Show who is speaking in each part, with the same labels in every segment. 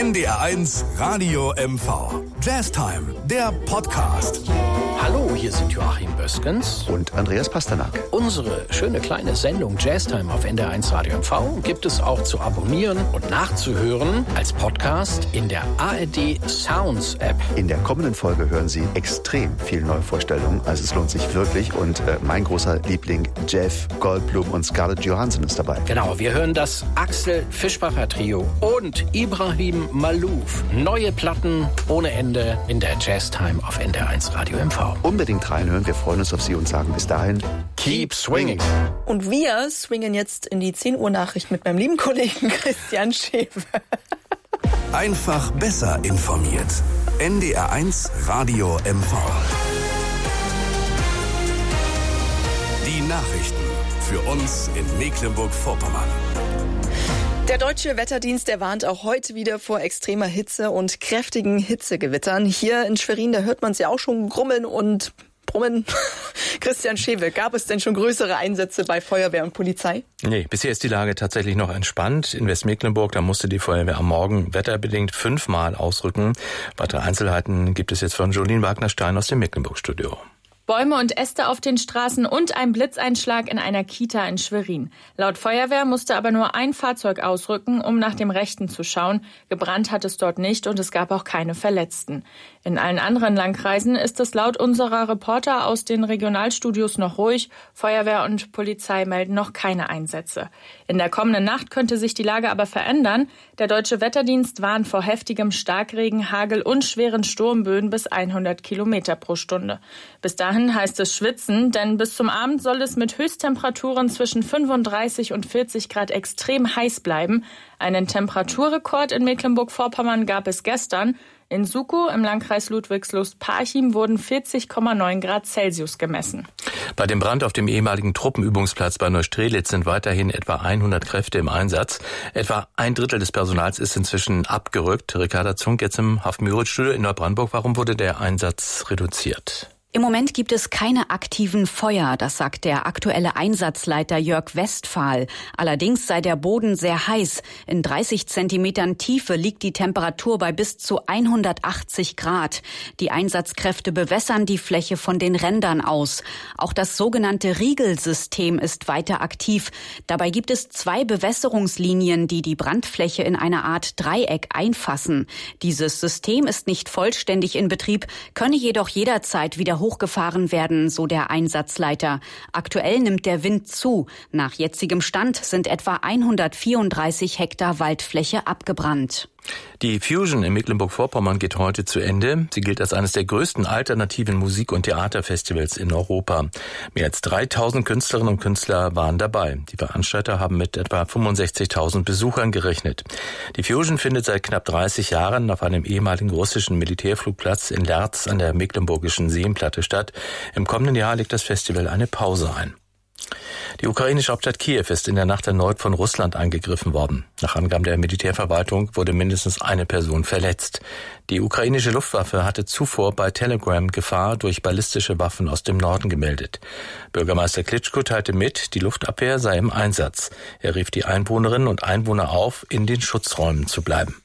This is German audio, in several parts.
Speaker 1: NDR1 Radio MV. Jazztime, der Podcast.
Speaker 2: Hallo, hier sind Joachim Böskens
Speaker 3: und Andreas Pasternak.
Speaker 2: Unsere schöne kleine Sendung Jazztime auf NDR1 Radio MV gibt es auch zu abonnieren und nachzuhören als Podcast in der ARD Sounds App.
Speaker 3: In der kommenden Folge hören Sie extrem viel Neuvorstellungen, also es lohnt sich wirklich. Und mein großer Liebling Jeff Goldblum und Scarlett Johansson ist dabei.
Speaker 2: Genau, wir hören das Axel Fischbacher Trio und Ibrahim Malouf. Neue Platten ohne Ende in der Jazztime auf NDR1 Radio MV.
Speaker 3: Unbedingt reinhören, wir freuen uns auf Sie und sagen bis dahin,
Speaker 2: keep swinging.
Speaker 4: Und wir swingen jetzt in die 10 Uhr Nachricht mit meinem lieben Kollegen Christian Schewe.
Speaker 1: Einfach besser informiert. NDR1 Radio MV. Die Nachrichten für uns in Mecklenburg-Vorpommern.
Speaker 4: Der Deutsche Wetterdienst, der warnt auch heute wieder vor extremer Hitze und kräftigen Hitzegewittern. Hier in Schwerin, da hört man es ja auch schon grummeln und brummen. Christian Schewe, gab es denn schon größere Einsätze bei Feuerwehr und Polizei?
Speaker 5: Nee, bisher ist die Lage tatsächlich noch entspannt. In Westmecklenburg, da musste die Feuerwehr am Morgen wetterbedingt 5-mal ausrücken. Weitere Einzelheiten gibt es jetzt von Jolien Wagner-Stein aus dem Mecklenburg-Studio.
Speaker 6: Bäume und Äste auf den Straßen und ein Blitzeinschlag in einer Kita in Schwerin. Laut Feuerwehr musste aber nur ein Fahrzeug ausrücken, um nach dem Rechten zu schauen. Gebrannt hat es dort nicht und es gab auch keine Verletzten. In allen anderen Landkreisen ist es laut unserer Reporter aus den Regionalstudios noch ruhig. Feuerwehr und Polizei melden noch keine Einsätze. In der kommenden Nacht könnte sich die Lage aber verändern. Der Deutsche Wetterdienst warnt vor heftigem Starkregen, Hagel und schweren Sturmböen bis 100 Kilometer pro Stunde. Bis dahin heißt es schwitzen, denn bis zum Abend soll es mit Höchsttemperaturen zwischen 35 und 40 Grad extrem heiß bleiben. Einen Temperaturrekord in Mecklenburg-Vorpommern gab es gestern. In Sukow im Landkreis Ludwigslust-Parchim wurden 40,9 Grad Celsius gemessen.
Speaker 5: Bei dem Brand auf dem ehemaligen Truppenübungsplatz bei Neustrelitz sind weiterhin etwa 100 Kräfte im Einsatz. Etwa ein Drittel des Personals ist inzwischen abgerückt. Ricarda Zunk jetzt im Hafen-Müritz-Studio in Neubrandenburg. Warum wurde der Einsatz reduziert?
Speaker 7: Im Moment gibt es keine aktiven Feuer, das sagt der aktuelle Einsatzleiter Jörg Westphal. Allerdings sei der Boden sehr heiß. In 30 Zentimetern Tiefe liegt die Temperatur bei bis zu 180 Grad. Die Einsatzkräfte bewässern die Fläche von den Rändern aus. Auch das sogenannte Riegelsystem ist weiter aktiv. Dabei gibt es 2 Bewässerungslinien, die die Brandfläche in eine Art Dreieck einfassen. Dieses System ist nicht vollständig in Betrieb, könne jedoch jederzeit wieder hochgefahren werden, so der Einsatzleiter. Aktuell nimmt der Wind zu. Nach jetzigem Stand sind etwa 134 Hektar Waldfläche abgebrannt.
Speaker 5: Die Fusion in Mecklenburg-Vorpommern geht heute zu Ende. Sie gilt als eines der größten alternativen Musik- und Theaterfestivals in Europa. Mehr als 3000 Künstlerinnen und Künstler waren dabei. Die Veranstalter haben mit etwa 65.000 Besuchern gerechnet. Die Fusion findet seit knapp 30 Jahren auf einem ehemaligen russischen Militärflugplatz in Lerz an der mecklenburgischen Seenplatte statt. Im kommenden Jahr legt das Festival eine Pause ein. Die ukrainische Hauptstadt Kiew ist in der Nacht erneut von Russland angegriffen worden. Nach Angaben der Militärverwaltung wurde mindestens eine Person verletzt. Die ukrainische Luftwaffe hatte zuvor bei Telegram Gefahr durch ballistische Waffen aus dem Norden gemeldet. Bürgermeister Klitschko teilte mit, die Luftabwehr sei im Einsatz. Er rief die Einwohnerinnen und Einwohner auf, in den Schutzräumen zu bleiben.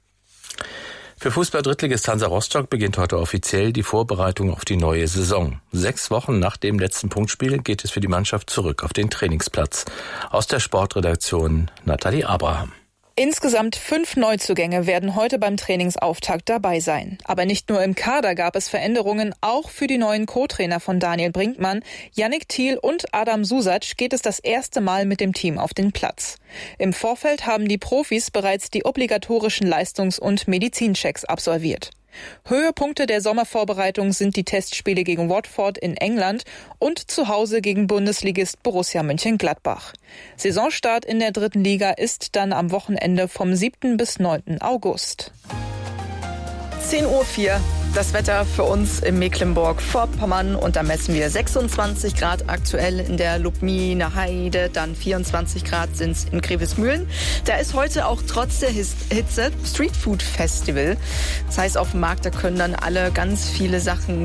Speaker 5: Für Fußball-Drittligist Hansa Rostock beginnt heute offiziell die Vorbereitung auf die neue Saison. 6 Wochen nach dem letzten Punktspiel geht es für die Mannschaft zurück auf den Trainingsplatz. Aus der Sportredaktion Nathalie Abraham.
Speaker 8: Insgesamt 5 Neuzugänge werden heute beim Trainingsauftakt dabei sein. Aber nicht nur im Kader gab es Veränderungen, auch für die neuen Co-Trainer von Daniel Brinkmann, Yannick Thiel und Adam Susac geht es das erste Mal mit dem Team auf den Platz. Im Vorfeld haben die Profis bereits die obligatorischen Leistungs- und Medizinchecks absolviert. Höhepunkte der Sommervorbereitung sind die Testspiele gegen Watford in England und zu Hause gegen Bundesligist Borussia Mönchengladbach. Saisonstart in der 3. Liga ist dann am Wochenende vom 7. bis 9. August.
Speaker 4: 10:04 Uhr. Das Wetter für uns in Mecklenburg-Vorpommern und da messen wir 26 Grad aktuell in der Lubminer Heide, dann 24 Grad sind es in Grevesmühlen. Da ist heute auch trotz der Hitze Streetfood Festival. Das heißt, auf dem Markt, da können dann alle ganz viele Sachen